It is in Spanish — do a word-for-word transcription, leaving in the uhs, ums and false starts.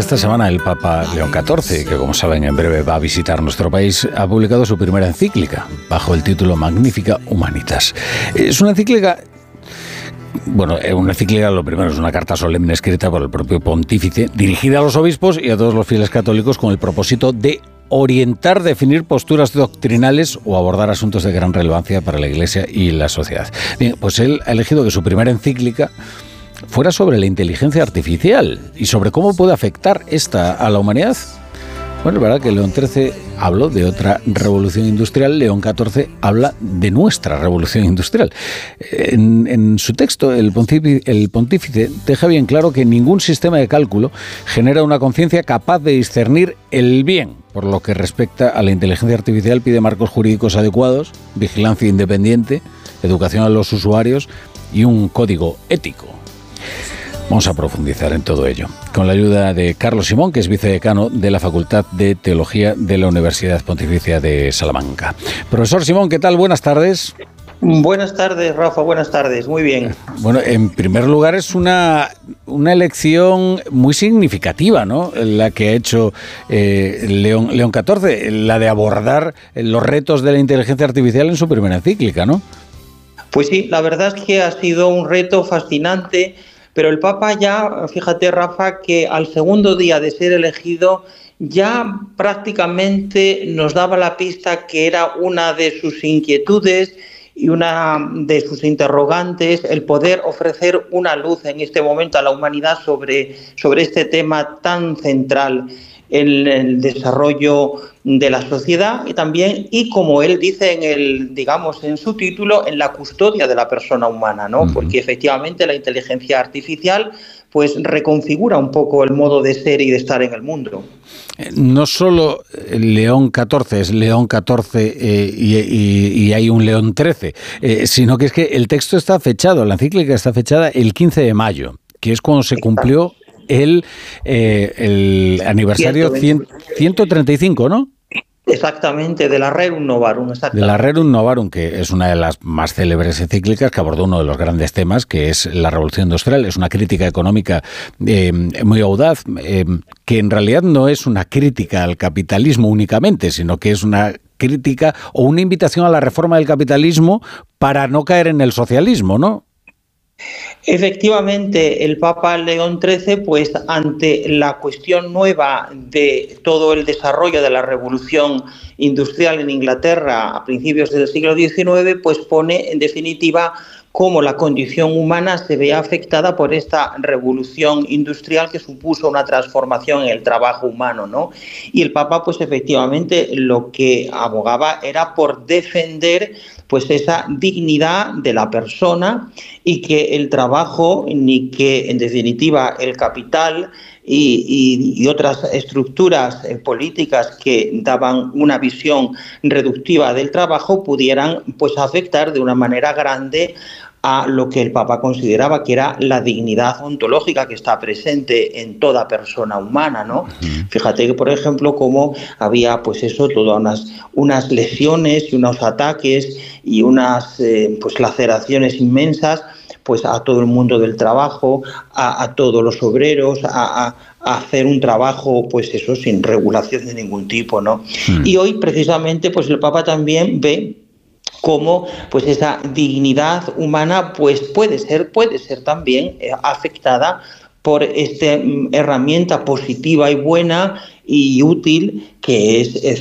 Esta semana el Papa León catorce, que como saben en breve va a visitar nuestro país, ha publicado su primera encíclica bajo el título Magnificat Humanitas. Es una encíclica... Bueno, una encíclica, lo primero, es una carta solemne escrita por el propio pontífice, dirigida a los obispos y a todos los fieles católicos con el propósito de orientar, definir posturas doctrinales o abordar asuntos de gran relevancia para la Iglesia y la sociedad. Bien, pues él ha elegido que su primera encíclica fuera sobre la inteligencia artificial y sobre cómo puede afectar esta a la humanidad. Bueno, es verdad que León trece habló de otra revolución industrial, León catorce habla de nuestra revolución industrial. En, en su texto, el pontífice, el pontífice deja bien claro que ningún sistema de cálculo genera una conciencia capaz de discernir el bien. Por lo que respecta a la inteligencia artificial, pide marcos jurídicos adecuados, vigilancia independiente, educación a los usuarios y un código ético. Vamos a profundizar en todo ello, con la ayuda de Carlos Simón, que es vicedecano de la Facultad de Teología de la Universidad Pontificia de Salamanca. Profesor Simón, ¿qué tal? Buenas tardes. Buenas tardes, Rafa, buenas tardes, muy bien. Bueno, en primer lugar es una, una elección muy significativa, ¿no?, la que ha hecho eh, León, León catorce, la de abordar los retos de la inteligencia artificial en su primera encíclica, ¿no? Pues sí, la verdad es que ha sido un reto fascinante. Pero el Papa ya, fíjate, Rafa, que al segundo día de ser elegido ya prácticamente nos daba la pista que era una de sus inquietudes y una de sus interrogantes el poder ofrecer una luz en este momento a la humanidad sobre, sobre este tema tan central en el desarrollo de la sociedad y también, y como él dice en el, digamos, en su título, en la custodia de la persona humana, ¿no? Porque efectivamente la inteligencia artificial pues reconfigura un poco el modo de ser y de estar en el mundo. No solo León catorce es León catorce eh, y, y, y hay un León trece, eh, sino que es que el texto está fechado, la encíclica está fechada el quince de mayo, que es cuando se cumplió el, eh, el aniversario ciento treinta y cinco, ¿no? Exactamente, de la Rerum Novarum. De la Rerum Novarum, que es una de las más célebres encíclicas que abordó uno de los grandes temas, que es la revolución industrial. Es una crítica económica eh, muy audaz, eh, que en realidad no es una crítica al capitalismo únicamente, sino que es una crítica o una invitación a la reforma del capitalismo para no caer en el socialismo, ¿no? Efectivamente, el Papa León trece, pues ante la cuestión nueva de todo el desarrollo de la revolución industrial en Inglaterra a principios del siglo diecinueve, pues pone en definitiva cómo la condición humana se ve afectada por esta revolución industrial que supuso una transformación en el trabajo humano, ¿no? Y el Papa, pues efectivamente, lo que abogaba era por defender pues esa dignidad de la persona y que el trabajo, ni que en definitiva el capital y, y, y otras estructuras eh, políticas que daban una visión reductiva del trabajo pudieran pues afectar de una manera grande a lo que el Papa consideraba que era la dignidad ontológica que está presente en toda persona humana, ¿no? Uh-huh. Fíjate que, por ejemplo, cómo había, pues eso, todas unas, unas lesiones y unos ataques y unas eh, pues laceraciones inmensas pues a todo el mundo del trabajo, a, a todos los obreros, a, a, a hacer un trabajo, pues eso, sin regulación de ningún tipo, ¿no? Uh-huh. Y hoy, precisamente, pues el Papa también ve cómo pues esa dignidad humana pues puede ser puede ser también eh, afectada por esta herramienta positiva y buena y útil que es, es